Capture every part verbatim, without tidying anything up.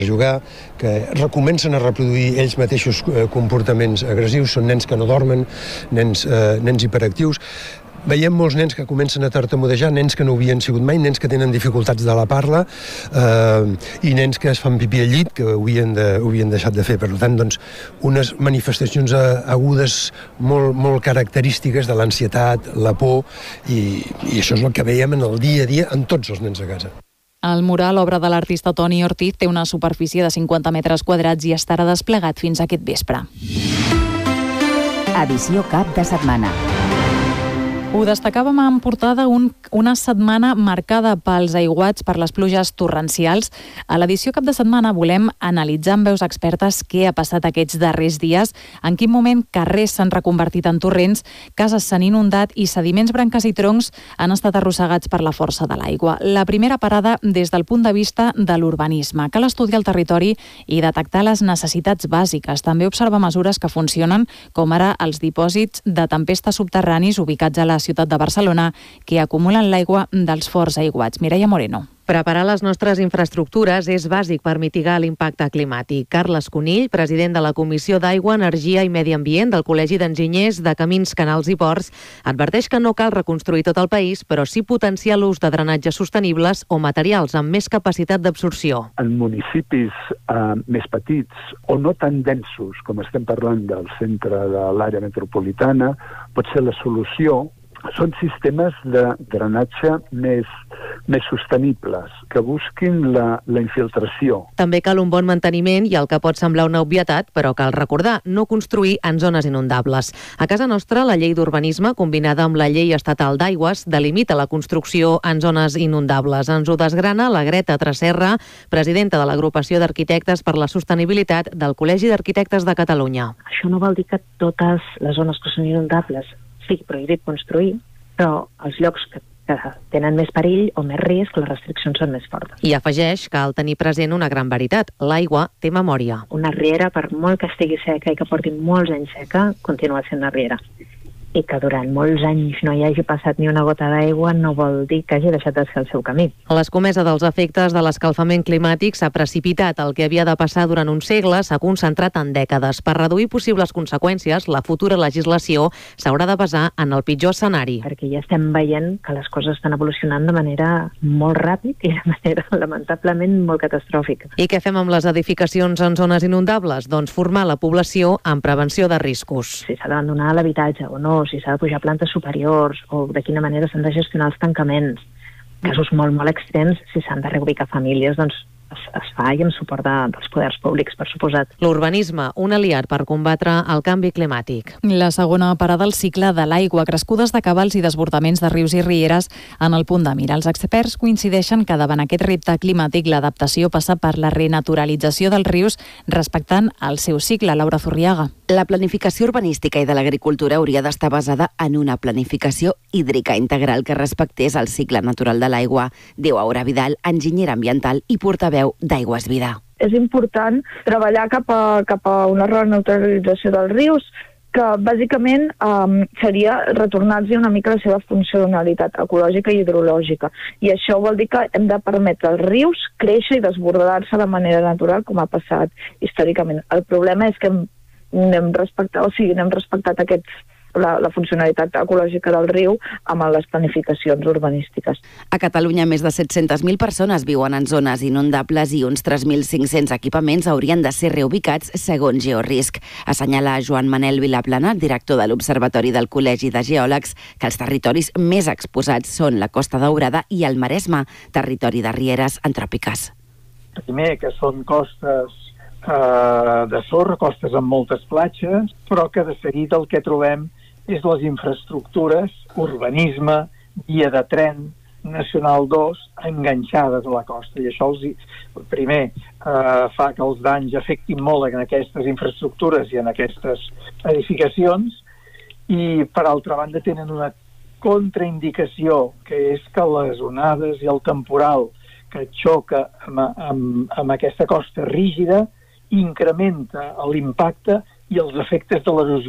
jugar, que recomencen a reproduir ells mateixos comportaments agressius, són nens que no dormen, nens, eh, nens hiperactius. Veiem molts nens que comencen a tartamudejar, nens que no ho havien sigut mai, nens que tenen dificultats de la parla eh, i nens que es fan pipí al llit, que ho havien, de, ho havien deixat de fer. Per tant, doncs, unes manifestacions agudes molt, molt característiques de l'ansietat, la por, i, i això és el que veiem en el dia a dia en tots els nens a casa. El mural, obra de l'artista Toni Ortiz, té una superfície de cinquanta metres quadrats i estarà desplegat fins aquest vespre. Edició cap de setmana. Ho destacàvem en portada un, una setmana marcada pels aiguats per les pluges torrencials. A l'edició cap de setmana volem analitzar amb veus expertes què ha passat aquests darrers dies, en quin moment carrers s'han reconvertit en torrents, cases s'han inundat i sediments, branques i troncs han estat arrossegats per la força de l'aigua. La primera parada des del punt de vista de l'urbanisme. Cal estudiar el territori i detectar les necessitats bàsiques. També observar mesures que funcionen, com ara els dipòsits de tempesta subterranis ubicats a la ciutat de Barcelona, que acumulen l'aigua dels forts aiguats. Mireia Moreno. Preparar les nostres infraestructures és bàsic per mitigar l'impacte climàtic. Carles Conill, president de la Comissió d'Aigua, Energia i Medi Ambient del Col·legi d'Enginyers de Camins, Canals i Ports, adverteix que no cal reconstruir tot el país, però sí potenciar l'ús de drenatges sostenibles o materials amb més capacitat d'absorció. En municipis eh, més petits o no tan densos, com estem parlant del centre de l'àrea metropolitana, pot ser la solució. Són sistemes de drenatge més, més sostenibles, que busquin la, la infiltració. També cal un bon manteniment i el que pot semblar una obvietat, però cal recordar, no construir en zones inundables. A casa nostra, la llei d'urbanisme, combinada amb la llei estatal d'aigües, delimita la construcció en zones inundables. Ens ho desgrana la Greta Tresserra, presidenta de l'Agrupació d'Arquitectes per la Sostenibilitat del Col·legi d'Arquitectes de Catalunya. Això no vol dir que totes les zones que són inundables sigui prohibit construir, però els llocs que, que tenen més perill o més risc, les restriccions són més fortes. I afegeix que cal tenir present una gran veritat: l'aigua té memòria. Una riera, per molt que estigui seca i que porti molts anys seca, continua sent una riera. I que durant molts anys no hi hagi passat ni una gota d'aigua no vol dir que hagi deixat de ser el seu camí. L'escomesa dels efectes de l'escalfament climàtic s'ha precipitat. El que havia de passar durant un segle s'ha concentrat en dècades. Per reduir possibles conseqüències, la futura legislació s'haurà de basar en el pitjor escenari. Perquè ja estem veient que les coses estan evolucionant de manera molt ràpida i de manera lamentablement molt catastròfica. I què fem amb les edificacions en zones inundables? Doncs formar la població en prevenció de riscos. Si s'ha d'abandonar l'habitatge o no, si s'ha de pujar a plantes superiors o de quina manera s'han de gestionar els tancaments. Casos molt, molt extrems, si s'han de reubicar famílies, doncs es, es fa i amb suport de, dels poders públics, per suposat. L'urbanisme, un aliat per combatre el canvi climàtic. La segona parada del cicle de l'aigua, crescudes de cabals i desbordaments de rius i rieres en el punt de mira. Els experts coincideixen que davant aquest repte climàtic l'adaptació passa per la renaturalització dels rius respectant el seu cicle. Laura Zurriaga. La planificació urbanística i de l'agricultura hauria d'estar basada en una planificació hídrica integral que respectés el cicle natural de l'aigua, diu Aura Vidal, enginyera ambiental i portaveu d'Aigües Vida. És important treballar cap a, cap a una renaturalització dels rius, que bàsicament um, seria retornar-los una mica la seva funcionalitat ecològica i hidrològica. I això vol dir que hem de permetre als rius créixer i desbordar-se de manera natural, com ha passat històricament. El problema és que hem respectat, o sigui, hem respectat aquests La, la funcionalitat ecològica del riu amb les planificacions urbanístiques. A Catalunya, més de set-centes mil persones viuen en zones inundables i uns tres mil cinc-cents equipaments haurien de ser reubicats segons Georisc. Assenyala Joan Manel Vilaplana, director de l'Observatori del Col·legi de Geòlegs, que els territoris més exposats són la Costa Daurada i el Maresme, territori de rieres antròpiques. Primer, que són costes eh, de sorra, costes amb moltes platges, però que de seguida el que trobem és les infraestructures, urbanisme, via de tren, Nacional dos, enganxades a la costa. I això, els, primer, eh, fa que els danys afectin molt en aquestes infraestructures i en aquestes edificacions, i, per altra banda, tenen una contraindicació, que és que les onades i el temporal que xoca amb, amb, amb aquesta costa rígida incrementa l'impacte i els efectes de l'erosió.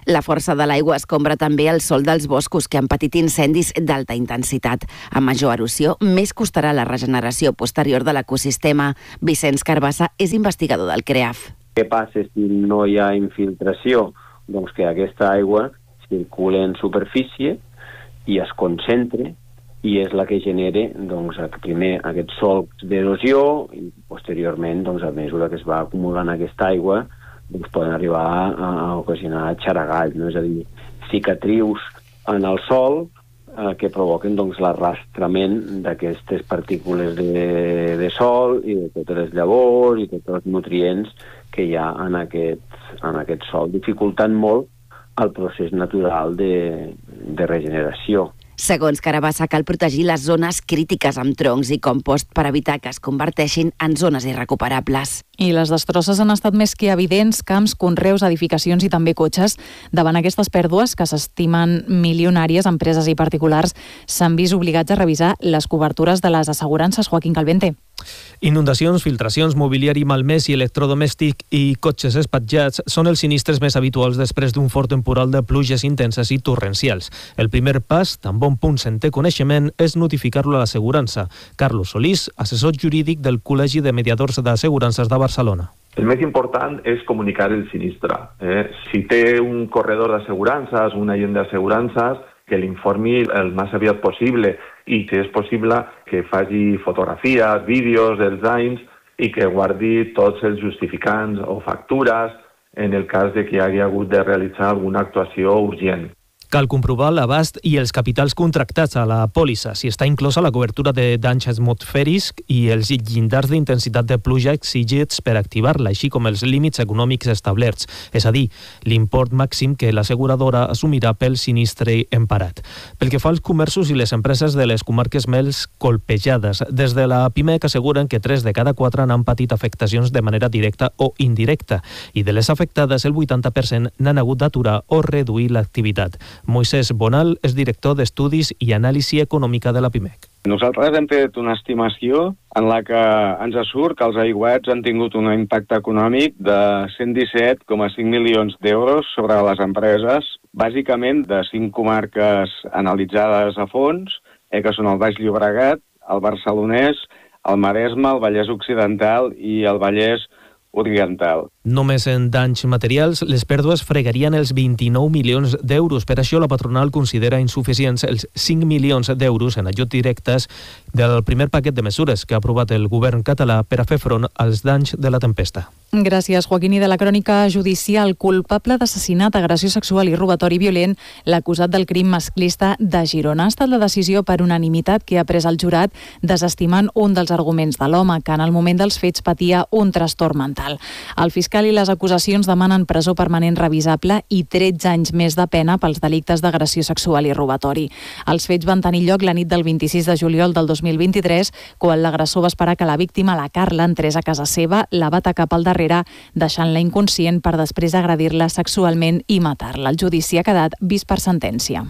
La força de l'aigua escombra també el sòl dels boscos que han patit incendis d'alta intensitat. A major erosió, més costarà la regeneració posterior de l'ecosistema. Vicenç Carbassa és investigador del CREAF. Què passa si no hi ha infiltració? Doncs que aquesta aigua circula en superfície i es concentra i és la que genera doncs, primer aquests solcs d'erosió i posteriorment, doncs, a mesura que es va acumulant aquesta aigua, doncs, poden arribar a, a ocasionar xaragalls, no? És a dir, cicatrius en el sòl eh, que provoquen doncs, l'arrastrament d'aquestes partícules de, de sol i de totes les llavors i tots els nutrients que hi ha en aquest, en aquest sòl, dificultant molt el procés natural de, de regeneració. Segons Carabassa, cal protegir les zones crítiques amb troncs i compost per evitar que es converteixin en zones irrecuperables. I les destrosses han estat més que evidents: camps, conreus, edificacions i també cotxes. Davant aquestes pèrdues, que s'estimen milionàries, empreses i particulars s'han vist obligats a revisar les cobertures de les assegurances. Joaquín Calvente. Inundacions, filtracions, mobiliari malmès i electrodomèstic i cotxes espatllats són els sinistres més habituals després d'un fort temporal de pluges intenses i torrencials. El primer pas, tan bon punt se'n té coneixement, és notificar-lo a l'assegurança. Carlos Solís, assessor jurídic del Col·legi de Mediadors d'Assegurances de Barcelona. El més important és comunicar el sinistre. Eh? Si té un corredor d'assegurances, un agent d'assegurances, que l'informi el més aviat possible i, si és possible, que faci fotografies, vídeos dels danys i que guardi tots els justificants o factures en el cas de que hi hagi hagut de realitzar alguna actuació urgent. Cal comprovar l'abast i els capitals contractats a la pòlissa, si està inclosa la cobertura de danys atmosfèrics i els llindars d'intensitat de pluja exigits per activar-la, així com els límits econòmics establerts, és a dir, l'import màxim que l'asseguradora assumirà pel sinistre emparat. Pel que fa als comerços i les empreses de les comarques més colpejades, des de la PIMEC asseguren que tres de cada quatre n'han patit afectacions de manera directa o indirecta, i de les afectades el vuitanta per cent n'han hagut d'aturar o reduir l'activitat. Moisés Bonal és director d'Estudis i Anàlisi Econòmica de la PIMEC. Nosaltres hem fet una estimació en la que ens surt que els aiguats han tingut un impacte econòmic de cent disset coma cinc milions d'euros sobre les empreses, bàsicament de cinc comarques analitzades a fons, eh, que són el Baix Llobregat, el Barcelonès, el Maresme, el Vallès Occidental i el Vallès Oriental. Només en danys materials, les pèrdues fregarien els vint-i-nou milions d'euros. Per això la patronal considera insuficients els cinc milions d'euros en ajuts directes del primer paquet de mesures que ha aprovat el govern català per a fer front als danys de la tempesta. Gràcies, Joaquín. I de la crònica judicial, culpable d'assassinat, agressió sexual i robatori violent, l'acusat del crim masclista de Girona. Ha estat la decisió per unanimitat que ha pres el jurat, desestimant un dels arguments de l'home, que en el moment dels fets patia un trastorn mental. El fiscal i les acusacions demanen presó permanent revisable i tretze anys més de pena pels delictes d'agressió sexual i robatori. Els fets van tenir lloc la nit del vint-i-sis de juliol del dos mil vint-i-tres, quan l'agressor va esperar que la víctima, la Carla, entrés a casa seva, la va atacar pel darrere, deixant-la inconscient per després agredir-la sexualment i matar-la. El judici ha quedat vist per sentència.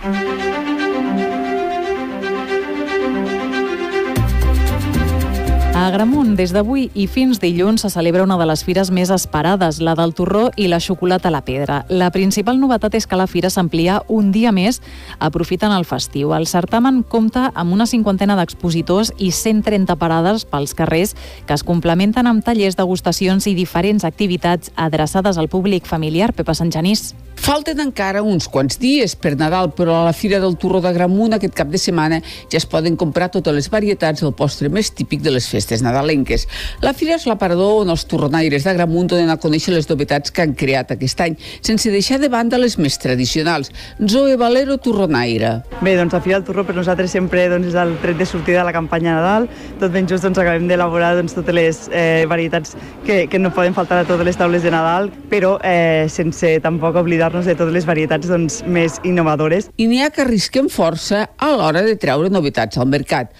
A Agramunt, des d'avui i fins dilluns, se celebra una de les fires més esperades, la del torró i la xocolata a la pedra. La principal novetat és que la fira s'amplia un dia més, aprofitant el festiu. El certamen compta amb una cinquantena d'expositors i cent trenta parades pels carrers que es complementen amb tallers, degustacions i diferents activitats adreçades al públic familiar. Pepa Santgenís. Falten encara uns quants dies per Nadal, però a la Fira del Torró d'Agramunt aquest cap de setmana ja es poden comprar totes les varietats del postre més típic de les festes nadalenques. La fira és l'aparador on els torronaires d'Agramunt donen a conèixer les novetats que han creat aquest any, sense deixar de banda les més tradicionals. Zoe Valero, torronaire. Bé, doncs la Fira del Torró per nosaltres sempre doncs, és el tret de sortida de la campanya Nadal. Tot ben just doncs, acabem d'elaborar doncs, totes les eh, varietats que, que no poden faltar a totes les taules de Nadal, però eh, sense tampoc oblidar de totes les varietats doncs, més innovadores. I n'hi ha que arrisquem força a l'hora de treure novetats al mercat.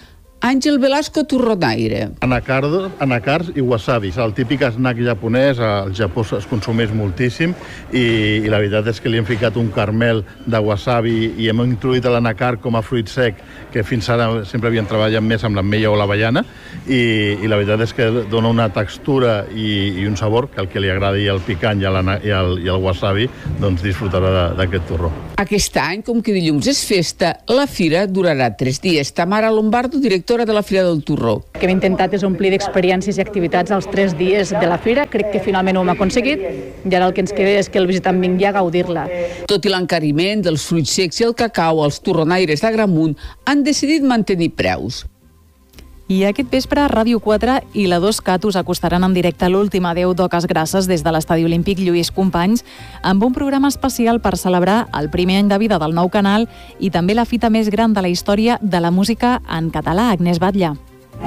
Àngel Velasco, torronaire. Anacardo, anacars i wasabi. El típic snack japonès, al Japó es consumeix moltíssim i, i la veritat és que li hem ficat un caramel de wasabi i hem introduït l'anacar com a fruit sec, que fins ara sempre havien treballat més amb l'ametlla o l'avellana, i, i la veritat és que dona una textura i, i un sabor que el que li agradi el picant i el, i el, i el wasabi doncs disfrutarà d'aquest torró. Aquest any, com que dilluns és festa, la fira durarà tres dies. Tamara Lombardo, directora de la Fira del Torró. El que hem intentat és omplir d'experiències i activitats els tres dies de la fira. Crec que finalment ho hem aconseguit i ara el que ens queda és que el visitant vingui a gaudir-la. Tot i l'encariment dels fruits secs i el cacau, els torronaires d'Agramunt han decidit mantenir preus. I aquest vespre, Ràdio quatre i la dos cat us acostaran en directe l'últim adeu d'Oques Grasses des de l'Estadi Olímpic Lluís Companys amb un programa especial per celebrar el primer any de vida del nou canal i també la fita més gran de la història de la música en català. Agnès Batlle.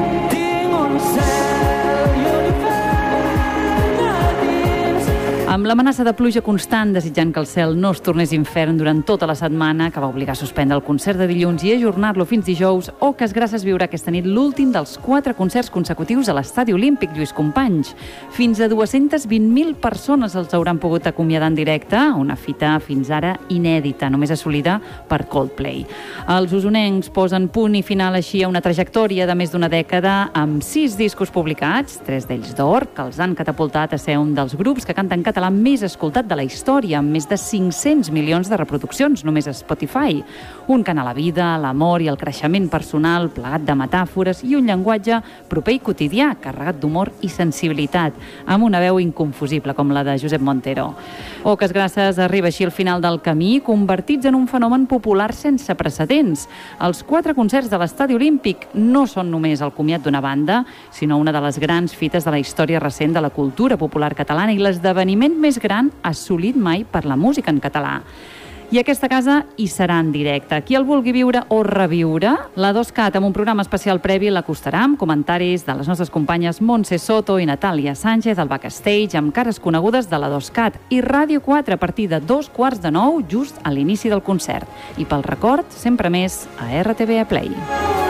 Amb l'amenaça de pluja constant, desitjant que el cel no es tornés infern durant tota la setmana, que va obligar a suspendre el concert de dilluns i ajornar-lo fins dijous, Oques Grasses viurà aquesta nit l'últim dels quatre concerts consecutius a l'Estadi Olímpic Lluís Companys. Fins a dues-centes vint mil persones els hauran pogut acomiadar en directe, una fita fins ara inèdita, només assolida per Coldplay. Els usonencs posen punt i final així a una trajectòria de més d'una dècada amb sis discos publicats, tres d'ells d'or, que els han catapultat a ser un dels grups que canten català més escoltat de la història, amb més de cinc-cents milions de reproduccions només a Spotify. Un cant a la vida, l'amor i el creixement personal, plegat de metàfores i un llenguatge proper i quotidià, carregat d'humor i sensibilitat, amb una veu inconfusible com la de Josep Montero. Oques Grasses arriba així al final del camí, convertits en un fenomen popular sense precedents. Els quatre concerts de l'Estadi Olímpic no són només el comiat d'una banda, sinó una de les grans fites de la història recent de la cultura popular catalana i l'esdeveniment més gran assolit mai per la música en català. I aquesta casa hi serà en directe. Qui el vulgui viure o reviure, la dos cat amb un programa especial previ l'acostarà amb comentaris de les nostres companyes Montse Soto i Natàlia Sánchez al backstage amb cares conegudes de la dos cat i Ràdio quatre a partir de dos quarts de nou just a l'inici del concert. I pel record, sempre més a R T V Play.